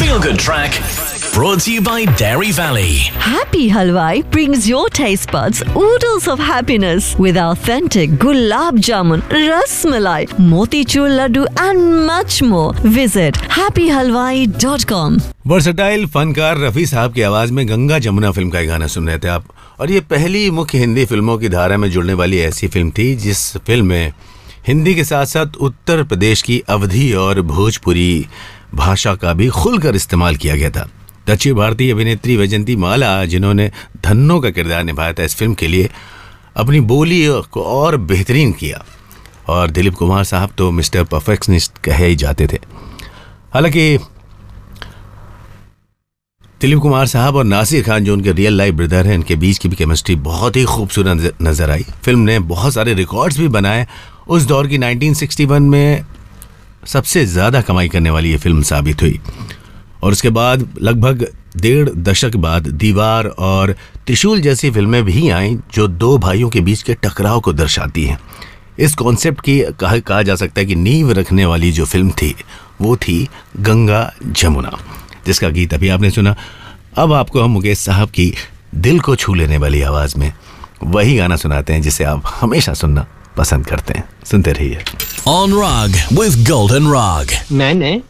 Feel Good Track brought to you by Dairy Valley. Happy Halwai brings your taste buds oodles of happiness with authentic gulab jamun, ras malai, motichur laddu and much more. Visit happyhalwai.com. Versatile फनकार रफ़ी साहब की आवाज में Ganga Jamuna film का गाना सुन रहे थे आप। और ये पहली मुख्य हिंदी फिल्मों की धारा में जुड़ने वाली ऐसी फिल्म थी जिस फिल्म में हिंदी के साथ साथ उत्तर प्रदेश की अवधी और भोजपुरी भाषा का भी खुलकर इस्तेमाल किया गया था। दक्षिण भारतीय अभिनेत्री वैजयंती माला, जिन्होंने धन्नो का किरदार निभाया था इस फिल्म के लिए, अपनी बोली को और बेहतरीन किया। और दिलीप कुमार साहब तो मिस्टर परफेक्शनिस्ट कहे ही जाते थे। हालांकि दिलीप कुमार साहब और नासिर खान, जो उनके रियल लाइफ ब्रदर हैं, इनके बीच की भी केमिस्ट्री बहुत ही खूबसूरत नजर आई। फिल्म ने बहुत सारे रिकॉर्ड्स भी बनाए। उस दौर की 1961 में सबसे ज़्यादा कमाई करने वाली ये फिल्म साबित हुई। और उसके बाद लगभग 1.5 दशक बाद दीवार और त्रिशूल जैसी फिल्में भी आईं जो दो भाइयों के बीच के टकराव को दर्शाती हैं। इस कॉन्सेप्ट की कहा जा सकता है कि नींव रखने वाली जो फिल्म थी वो थी गंगा जमुना, जिसका गीत अभी आपने सुना। अब आपको हम मुकेश साहब की दिल को छू लेने वाली आवाज़ में वही गाना सुनाते हैं जिसे आप हमेशा सुनना पसंद करते हैं। सुनते रहिए। On Rag with Golden Rag. मैंने